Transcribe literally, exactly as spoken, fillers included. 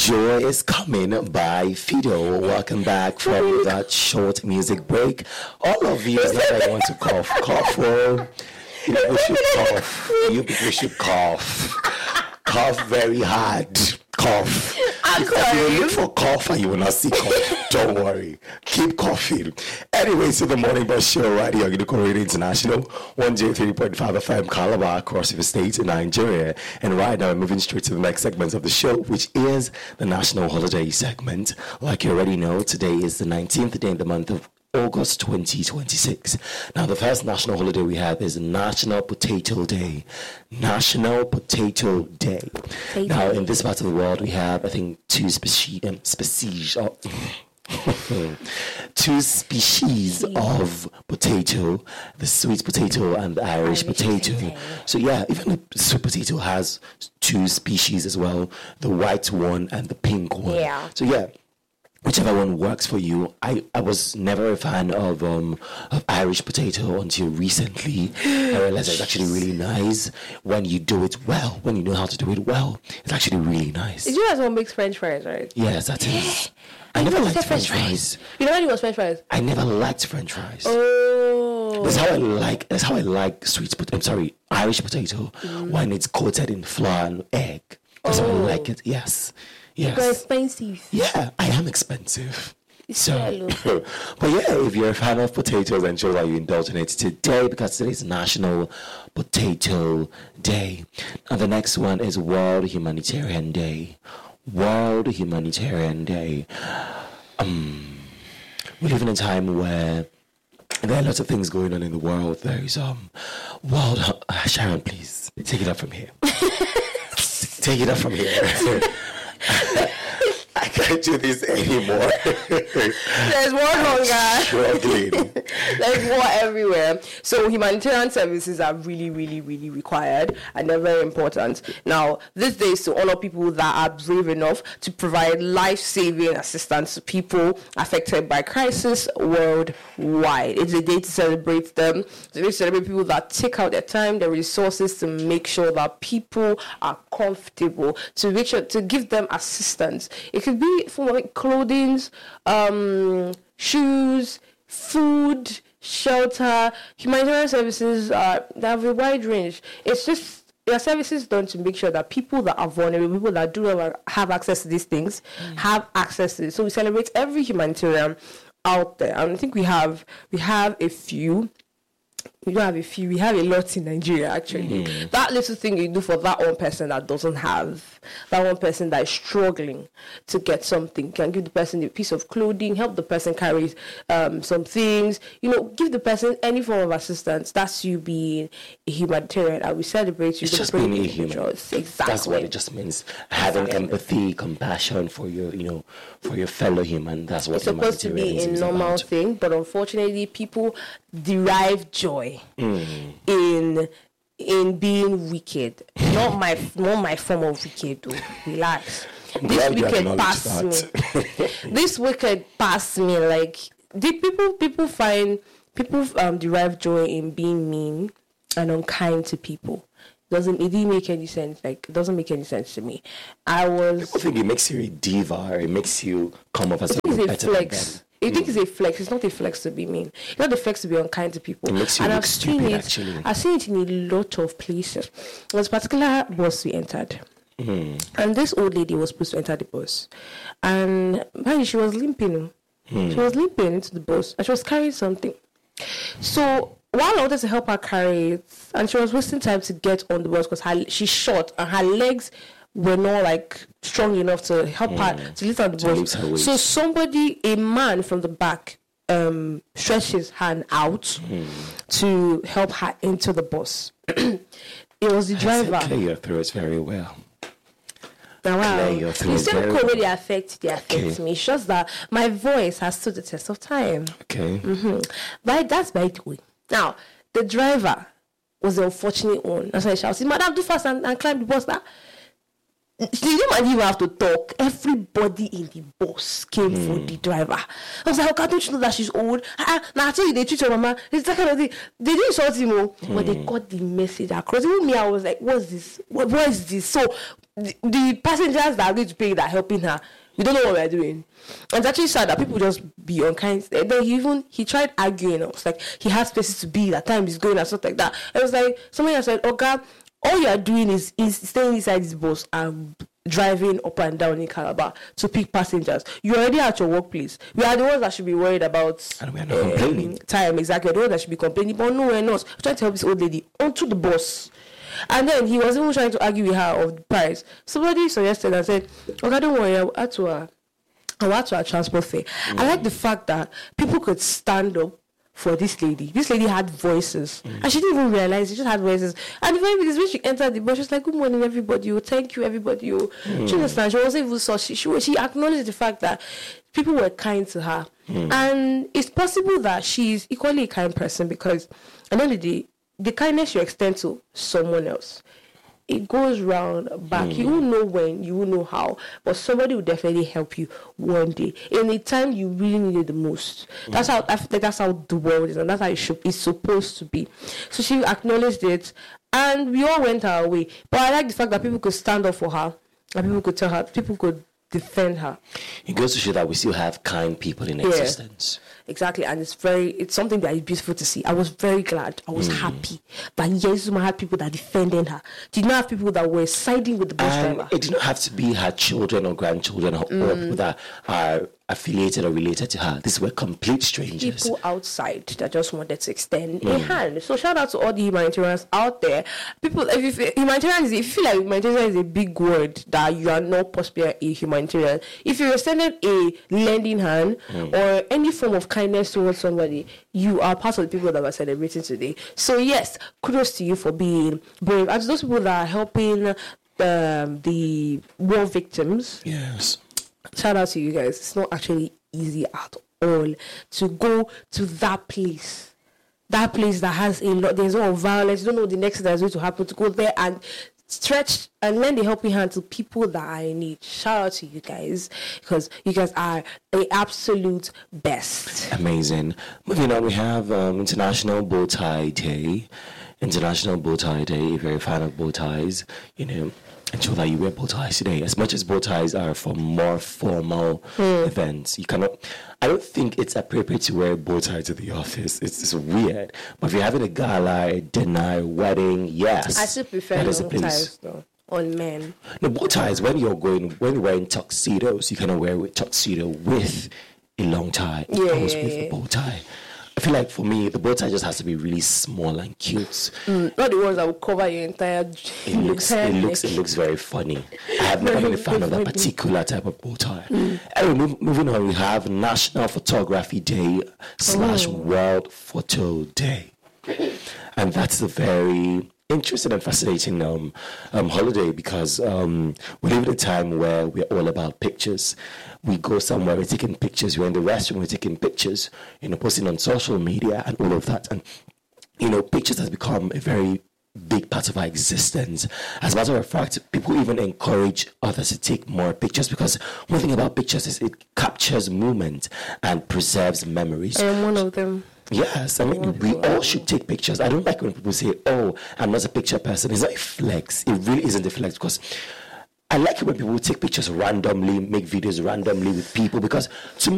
Joy is Coming by Fido. Welcome back from that short music break. All of you that I want to cough, cough. Well, you people should cough. You people should cough. Cough very hard. Cough. If you look for cough and you will not see cough, don't worry. Keep coughing. Anyway, so the Morning Bus Show right here on Unicorn Radio International, one oh three point five F M, Calabar, across the states in Nigeria. And right now, we're moving straight to the next segment of the show, which is the National Holiday segment. Like you already know, today is the nineteenth day in the month of August twenty twenty-six. Now, the first national holiday we have is National Potato Day. National Potato Day. Potato. Now, in this part of the world, we have, I think, two species, um, species, oh, two species of potato: the sweet potato and the Irish, Irish potato. potato. So, yeah, even the sweet potato has two species as well: the white one and the pink one. Yeah. So, yeah. Whichever one works for you. I, I was never a fan of um of Irish potato until recently. I realized it's actually really nice when you do it well. When you know how to do it well, it's actually really nice. Did you guys want makes French fries, right? Yes, that is. I never liked French fries. You know when it was French fries? I never liked French fries. Oh. That's how I like. That's how I like sweet potato. I'm sorry, Irish potato mm. when it's coated in flour and egg. That's oh. how I like it. Yes. Yes. You're expensive. Yeah, I am expensive. So, but yeah, if you're a fan of potatoes, ensure that you indulge in it today because today is National Potato Day. And the next one is World Humanitarian Day. World Humanitarian Day. Um, we live in a time where there are lots of things going on in the world. There is um, world. Uh, Sharon, please take it up from here. Take it up from here. I can't do this anymore. There's war hunger. Struggling. There's war everywhere. So humanitarian services are really, really, really required and they're very important. Now, this day is to honor people that are brave enough to provide life-saving assistance to people affected by crisis worldwide. It's a day to celebrate them. It's a day to celebrate people that take out their time, their resources to make sure that people are comfortable, to make sure to give them assistance. It could be for like clothing, um, shoes, food, shelter. Humanitarian services are they have a wide range. It's just there are services done to make sure that people that are vulnerable, people that do not have access to these things, mm. have access to it. So we celebrate every humanitarian out there, and I think we have we have a few. We don't have a few, we have a lot in Nigeria actually. Mm. That little thing you do for that one person that doesn't have, that one person that is struggling to get something, can give the person a piece of clothing, help the person carry um, some things, you know, give the person any form of assistance. That's you being a humanitarian, and we celebrate you. It's just being a human. Exactly. That's what it just means. Having exactly. empathy, compassion for your, you know, for your fellow human. That's what it's supposed to be a normal about. thing, but unfortunately, people derive joy mm. in in being wicked. Not my not my form of wicked though. Relax. This wicked past me. This wicked past me. Like the people people find people um derive joy in being mean and unkind to people. Doesn't it didn't make any sense? Like it doesn't make any sense to me. I was. People think it makes you a diva. Or it makes you come off as a better flex. Than I think mm. it's a flex. It's not a flex to be mean. It's not a flex to be unkind to people. It makes you and look I've stupid, seen it, actually. I've seen it in a lot of places. There was a particular bus we entered. Mm. And this old lady was supposed to enter the bus. And apparently she was limping. Mm. She was limping into the bus. And she was carrying something. So while I wanted to help her carry it, and she was wasting time to get on the bus because she's short and her legs were not like strong enough to help mm. her to lift her the bus. So somebody, a man from the back, um, stretched his hand out mm. to help her into the bus. It was the driver. I clear your throat very well. Now, wow. The same comedy affects they affect okay. me. It's just that my voice has stood the test of time. Okay. Mm-hmm. But that's by the way. Now, the driver was the unfortunate one. That's why I shouted, "Madam, do fast and, and climb the bus now." She didn't even have to talk. Everybody in the bus came mm. for the driver. I was like, okay, don't you know that she's old? Ah, now I tell you, they treat your mama. It's that kind of thing. They didn't insult him, mm. but they got the message across. Even me, I was like, what's this? What, what is this? So the, the passengers that are going to pay that are helping her, we don't know what we're doing. And it's actually sad that people just be unkind. Then he even he tried arguing. I was like, he has places to be. That time is going and stuff like that. It was like somebody else said, okay, all you are doing is, is staying inside this bus and driving up and down in Calabar to pick passengers. You're already at your workplace. We are the ones that should be worried about and we are not um, complaining. Time. Exactly. We're the ones that should be complaining. But no, we're not. We're trying to help this old lady onto the bus. And then he was even trying to argue with her of the price. Somebody suggested and said, okay, don't worry, I'll add to her. I'll add to her transport fare. Mm. I like the fact that people could stand up for this lady. This lady had voices. Mm. And she didn't even realize she just had voices. And the funny thing is when she entered the bus, she was like, good morning, everybody. Oh, thank you, everybody. Oh. Mm. She understand. She wasn't even so she, she she acknowledged the fact that people were kind to her. Mm. And it's possible that she's equally a kind person because at the end of the day, the kindness you extend to someone else, it goes round back. Mm. You will know when, you will know how, but somebody will definitely help you one day in the time you really need it the most. Mm. That's how I feel like that's how the world is, and that's how it should, it's supposed to be. So she acknowledged it, and we all went our way. But I like the fact that people could stand up for her, and people could tell her, people could defend her. It goes to show that we still have kind people in yeah. existence. Exactly, and it's very, it's something that is beautiful to see. I was very glad. I was mm. happy that yes, Zuma had people that defended her. Did not have people that were siding with the bus and driver. It did not have to be her children or grandchildren or, mm. or people that are affiliated or related to her. These were complete strangers. People outside that just wanted to extend mm. a hand. So shout out to all the humanitarians out there. People, if you feel, humanitarian is, if you feel like humanitarian is a big word, that you are not possibly a humanitarian. If you extended a lending hand mm. or any form of kindness towards somebody, you are part of the people that were celebrating today. So yes, kudos to you for being brave. And to those people that are helping um, the war victims. Yes. Shout out to you guys. It's not actually easy at all to go to that place. That place that has a lot, there's a lot of violence. You don't know the next thing that's going to happen. To go there and stretch and lend a helping hand to people that are in need. Shout out to you guys because you guys are the absolute best. Amazing. Moving on, we have um, International Bow Tie Day. International Bow Tie Day. If you're a fan of bow ties, you know, ensure that you wear bow ties today. As much as bow ties are for more formal mm. events, you cannot. I don't think it's appropriate to wear a bow tie to the office. It's just weird. But if you're having a gala, a dinner, a wedding, yes, I still prefer long ties though on men. No, bow ties when you're going when you're wearing tuxedos, you cannot wear a tuxedo with a long tie. Yeah, always yeah, with yeah. a bow tie. I feel like for me, the bow tie just has to be really small and cute. Mm, not the ones that will cover your entire. It looks, it looks, it looks very funny. I have never been a fan of that particular type of bow tie. Mm. Anyway, move, moving on, we have National Photography Day slash oh. World Photo Day, and that's a very interesting and fascinating um, um, holiday because um, we live in a time where we're all about pictures. We go somewhere, we're taking pictures. We're in the restroom, we're taking pictures. You know, posting on social media and all of that. And you know, pictures has become a very big part of our existence. As a matter of fact, people even encourage others to take more pictures because one thing about pictures is it captures moment and preserves memories. I am one of them. Yes, I mean, we all should take pictures. I don't like when people say, oh, I'm not a picture person. It's not a flex. It really isn't a flex because I like it when people take pictures randomly, make videos randomly with people because to me,